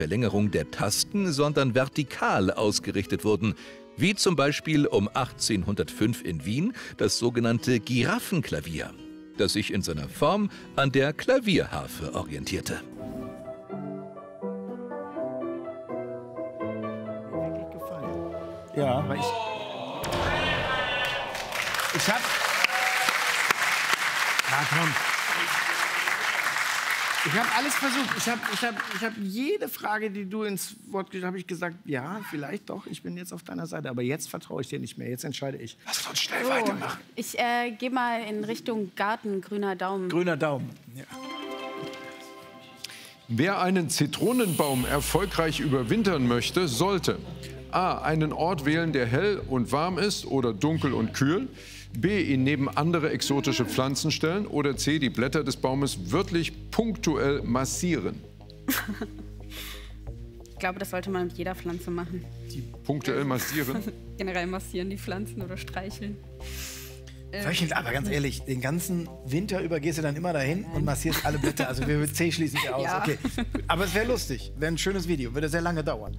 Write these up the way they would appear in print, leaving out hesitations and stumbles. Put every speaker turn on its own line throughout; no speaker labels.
Verlängerung der Tasten, sondern vertikal ausgerichtet wurden, wie zum Beispiel um 1805 in Wien das sogenannte Giraffenklavier, das sich in seiner Form an der Klavierharfe orientierte.
Mir wirklich gefallen.
Ja.
Aber ich hab... Na komm. Ich habe alles versucht. Ich hab jede Frage, die du ins Wort gestellt hast, habe ich gesagt, ja, vielleicht doch, ich bin jetzt auf deiner Seite. Aber jetzt vertraue ich dir nicht mehr, jetzt entscheide ich.
Lass uns schnell weitermachen.
Ich gehe mal in Richtung Garten, grüner Daumen.
Grüner Daumen. Ja.
Wer einen Zitronenbaum erfolgreich überwintern möchte, sollte a. einen Ort wählen, der hell und warm ist oder dunkel und kühl, b. ihn neben andere exotische Pflanzen stellen oder c. die Blätter des Baumes wörtlich punktuell massieren.
Ich glaube, das sollte man mit jeder Pflanze machen.
Punktuell massieren?
Generell massieren die Pflanzen oder streicheln.
Aber ganz ehrlich, den ganzen Winter über gehst du dann immer dahin und massierst alle Blätter. Also wir mit C schließen wir aus.
Ja.
Okay. Aber es wäre lustig, wäre ein schönes Video, würde sehr lange dauern.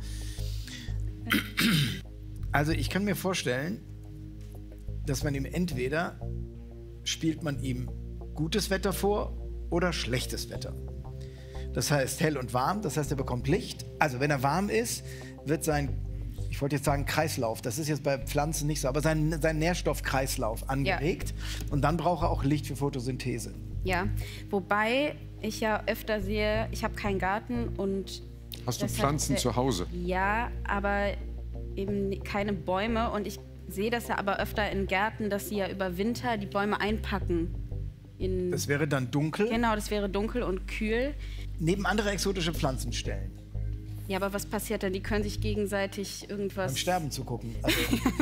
Also ich kann mir vorstellen, dass man ihm entweder spielt man ihm gutes Wetter vor oder schlechtes Wetter. Das heißt hell und warm, das heißt er bekommt Licht. Also wenn er warm ist, wird sein, ich wollte jetzt sagen Kreislauf, das ist jetzt bei Pflanzen nicht so, aber sein Nährstoffkreislauf angeregt. Ja. Und dann braucht er auch Licht für Photosynthese.
Ja, wobei ich ja öfter sehe, ich habe keinen Garten und...
Hast du Pflanzen zu Hause?
Ja, aber eben keine Bäume und ich sehe das ja aber öfter in Gärten, dass sie ja über Winter die Bäume einpacken.
Das wäre dann dunkel?
Genau, das wäre dunkel und kühl.
Neben andere exotische Pflanzen stellen.
Ja, aber was passiert dann? Die können sich gegenseitig irgendwas...
Beim Sterben zu gucken. Also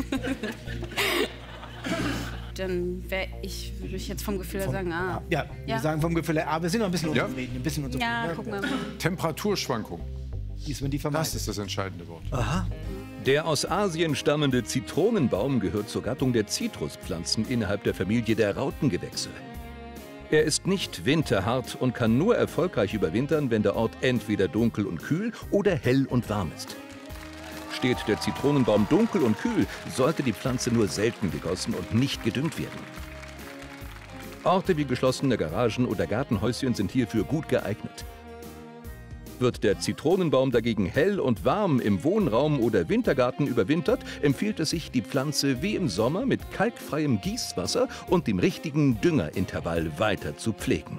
dann würde ich jetzt vom Gefühl her sagen, ah.
Ja, wir sagen vom Gefühl her, aber wir sind noch ein bisschen unzufrieden. Ein bisschen unzufrieden.
Ja, guck mal.
Temperaturschwankung.
Diesmal die vermeiden.
Das ist das entscheidende Wort.
Aha.
Der aus Asien stammende Zitronenbaum gehört zur Gattung der Zitruspflanzen innerhalb der Familie der Rautengewächse. Er ist nicht winterhart und kann nur erfolgreich überwintern, wenn der Ort entweder dunkel und kühl oder hell und warm ist. Steht der Zitronenbaum dunkel und kühl, sollte die Pflanze nur selten gegossen und nicht gedüngt werden. Orte wie geschlossene Garagen oder Gartenhäuschen sind hierfür gut geeignet. Wird der Zitronenbaum dagegen hell und warm im Wohnraum oder Wintergarten überwintert, empfiehlt es sich, die Pflanze wie im Sommer mit kalkfreiem Gießwasser und dem richtigen Düngerintervall weiter zu pflegen.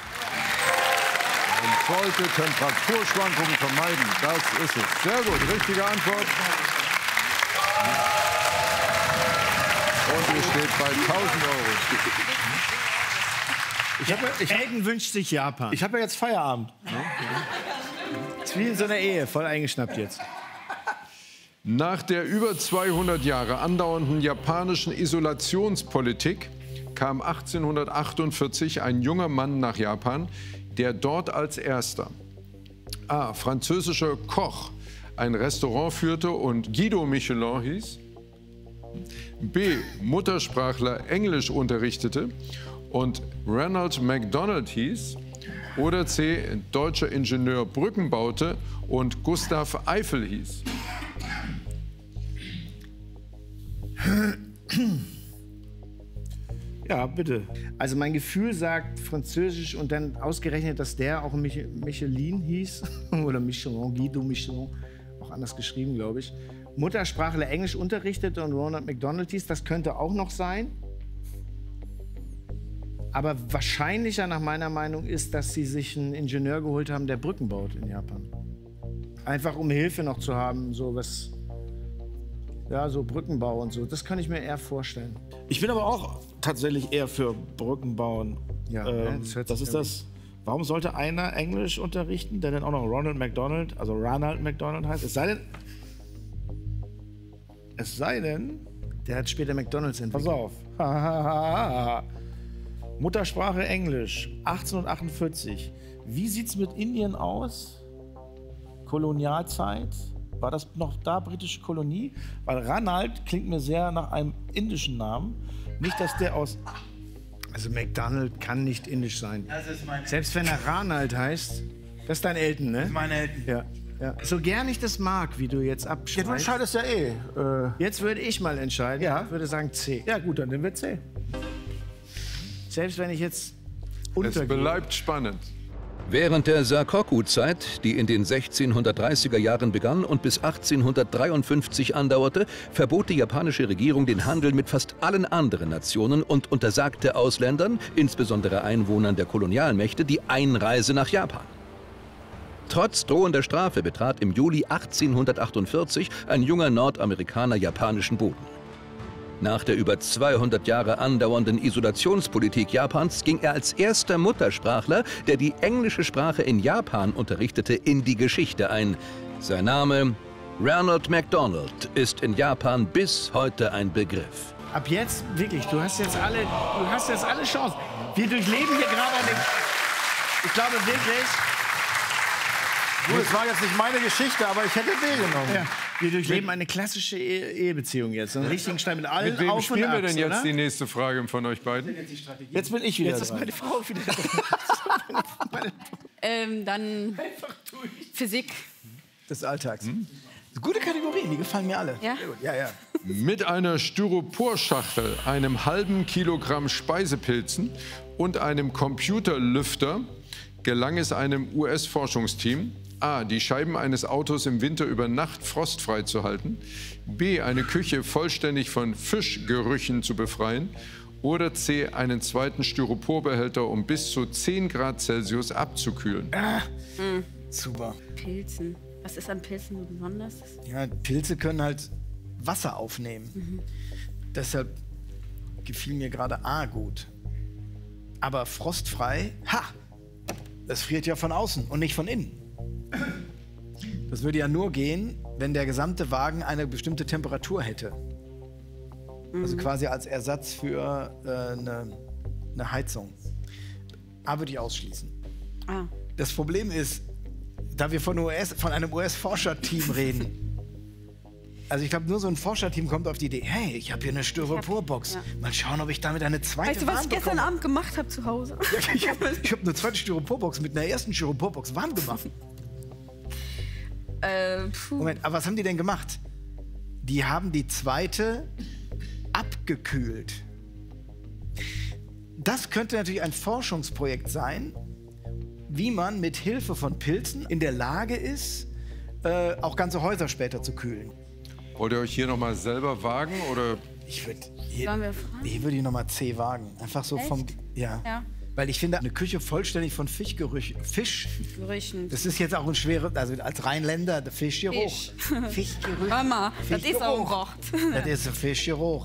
Man sollte Temperaturschwankungen vermeiden. Das ist es. Sehr gut, richtige Antwort. Und ihr steht bei 1.000 €.
Elton wünscht sich Japan.
Ich habe ja jetzt Feierabend.
Ist wie in so einer Ehe, voll eingeschnappt jetzt.
Nach der über 200 Jahre andauernden japanischen Isolationspolitik kam 1848 ein junger Mann nach Japan, der dort als erster a. französischer Koch ein Restaurant führte und Guido Michelin hieß, b. Muttersprachler Englisch unterrichtete und Ronald McDonald hieß, oder c. deutscher Ingenieur Brücken baute und Gustav Eiffel hieß.
Ja, bitte.
Also mein Gefühl sagt Französisch und dann ausgerechnet, dass der auch Michelin hieß. Oder Michelin, Guido Michelin. Auch anders geschrieben, glaube ich. Muttersprachler Englisch unterrichtete und Ronald McDonald hieß. Das könnte auch noch sein. Aber wahrscheinlicher nach meiner Meinung ist, dass sie sich einen Ingenieur geholt haben, der Brücken baut in Japan. Einfach um Hilfe noch zu haben, so was, ja, so Brückenbau und so. Das kann ich mir eher vorstellen.
Ich bin aber auch tatsächlich eher für Brücken bauen.
Ja,
das ist das. Warum sollte einer Englisch unterrichten, der dann auch noch Ronald McDonald heißt? Es sei denn,
der hat später McDonald's entwickelt.
Pass auf. Muttersprache Englisch, 1848. Wie sieht's mit Indien aus? Kolonialzeit? War das noch da britische Kolonie? Weil Ranald klingt mir sehr nach einem indischen Namen. Nicht, dass der aus...
Also McDonald kann nicht indisch sein. Selbst wenn er Ranald heißt, das ist dein Elton, ne?
Das ist mein Elton.
Ja. Ja. So gern ich das mag, wie du jetzt
Ja, du
abschreibst.
entscheidest ja eh.
Jetzt würde ich mal entscheiden.
Ja.
Ich würde sagen C.
Ja gut, dann nehmen wir C.
Selbst wenn ich jetzt
Es
untergehe.
bleibt spannend.
Während der Sakoku-Zeit, die in den 1630er Jahren begann und bis 1853 andauerte, verbot die japanische Regierung den Handel mit fast allen anderen Nationen und untersagte Ausländern, insbesondere Einwohnern der Kolonialmächte, die Einreise nach Japan. Trotz drohender Strafe betrat im Juli 1848 ein junger Nordamerikaner japanischen Boden. Nach der über 200 Jahre andauernden Isolationspolitik Japans ging er als erster Muttersprachler, der die englische Sprache in Japan unterrichtete, in die Geschichte ein. Sein Name, Ronald McDonald, ist in Japan bis heute ein Begriff.
Ab jetzt, wirklich, du hast jetzt alle Chancen. Wir durchleben hier gerade eine... Ich glaube wirklich...
Gut, es war jetzt nicht meine Geschichte, aber ich hätte B genommen.
Ja, wir durchleben eine klassische Ehebeziehung jetzt. Einen richtigen Streit mit allen
Mit wem
Auf und
spielen wir
Abs,
denn jetzt
oder?
die nächste Frage von euch beiden?
Jetzt bin ich wieder
Jetzt ist
dran.
meine Frau wieder da.
Dann Physik.
Des Alltags. Gute Kategorien, die gefallen mir alle.
Ja?
Sehr gut. Ja, ja.
Mit einer Styroporschachtel, einem halben Kilogramm Speisepilzen und einem Computerlüfter gelang es einem US-Forschungsteam, A, die Scheiben eines Autos im Winter über Nacht frostfrei zu halten, B, eine Küche vollständig von Fischgerüchen zu befreien oder C, einen zweiten Styroporbehälter um bis zu 10 Grad Celsius abzukühlen.
Super.
Pilzen. Was ist an Pilzen so besonders?
Ja, Pilze können halt Wasser aufnehmen. Deshalb gefiel mir gerade A gut. Aber frostfrei, das friert ja von außen und nicht von innen. Das würde ja nur gehen, wenn der gesamte Wagen eine bestimmte Temperatur hätte. Also quasi als Ersatz für eine Heizung. A würde ich ausschließen.
Ah.
Das Problem ist, da wir von einem US-Forscherteam reden. Also ich glaube, nur so ein Forscherteam kommt auf die Idee, hey, ich habe hier eine Styroporbox.
Ja.
Mal schauen, ob ich damit eine zweite
Weißt du, was
warm
ich gestern
bekomme.
Abend gemacht habe zu Hause?
Ich hab eine zweite Styroporbox mit einer ersten Styroporbox warm gemacht. Moment, aber was haben die denn gemacht? Die haben die zweite abgekühlt. Das könnte natürlich ein Forschungsprojekt sein, wie man mit Hilfe von Pilzen in der Lage ist, auch ganze Häuser später zu kühlen.
Wollt ihr euch hier noch mal selber wagen oder?
Ich würde
Sollen wir fragen?
hier nochmal C wagen. Einfach so vom... Ja.
Ja.
Weil ich finde, eine Küche vollständig von Fischgerüchen...
Gerüchen.
Das ist jetzt auch ein schweres... Also als Rheinländer, der Fischgeruch.
Fisch.
Fischgerüch.
Hör mal, das ist auch ein
Fischgeruch.
Wort.
Das ist ein Fischgeruch.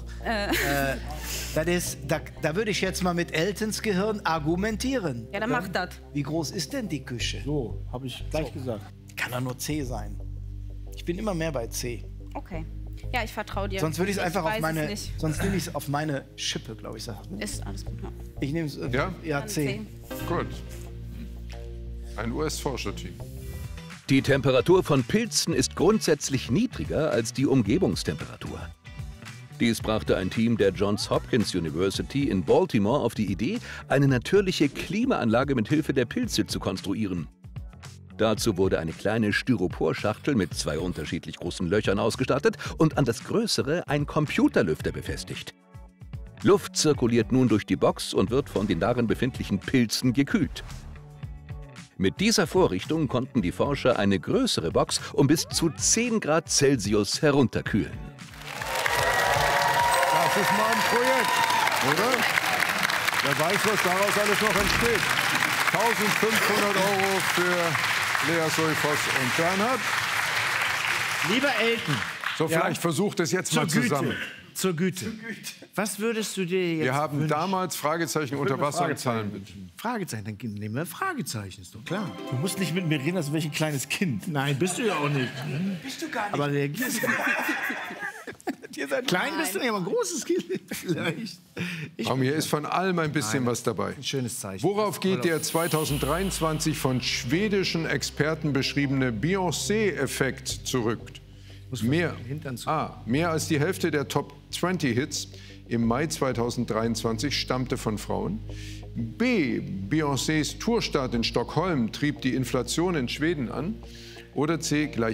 Da würde ich jetzt mal mit Eltons Gehirn argumentieren.
Ja, dann mach das.
Wie groß ist denn die Küche?
So, habe ich gleich gesagt.
Kann doch nur C sein. Ich bin immer mehr bei C.
Okay. Ja, ich vertraue dir.
Sonst würde ich es einfach auf
weiß
meine...
es nicht.
Sonst nehme ich es auf meine Schippe, glaube ich. Sagen.
Ist alles gut. Ja.
Ich nehme es...
Ja?
Dann
C.
Gut. Ein US-Forscherteam.
Die Temperatur von Pilzen ist grundsätzlich niedriger als die Umgebungstemperatur. Dies brachte ein Team der Johns Hopkins University in Baltimore auf die Idee, eine natürliche Klimaanlage mit Hilfe der Pilze zu konstruieren. Dazu wurde eine kleine Styroporschachtel mit 2 unterschiedlich großen Löchern ausgestattet und an das größere ein Computerlüfter befestigt. Luft zirkuliert nun durch die Box und wird von den darin befindlichen Pilzen gekühlt. Mit dieser Vorrichtung konnten die Forscher eine größere Box um bis zu 10 Grad Celsius herunterkühlen.
Das ist mal ein Projekt, oder? Wer weiß, was daraus alles noch entsteht. 1.500 € für Lea Soy-Voss und Bernhard.
Lieber Elton,
So, vielleicht versucht es jetzt mal zusammen.
Zur Güte. Was würdest du dir jetzt
Wir haben
wünschen?
damals Fragezeichen unter Wasser gezahlt.
Fragezeichen, dann nehmen wir Fragezeichen, ist doch klar.
Du musst nicht mit mir reden, als wäre ich ein kleines Kind.
Nein, bist du ja auch nicht.
Bist du gar nicht.
Aber reagierst du.
Ihr seid
Klein bist du nicht, aber ein großes Kind vielleicht.
Komm, hier ist von allem ein bisschen was dabei.
Ein schönes Zeichen.
Worauf geht der 2023 von schwedischen Experten beschriebene Beyoncé-Effekt zurück? Mehr als die Hälfte der Top 20 Hits im Mai 2023 stammte von Frauen. B. Beyoncés Tourstart in Stockholm trieb die Inflation in Schweden an. Oder C, gleich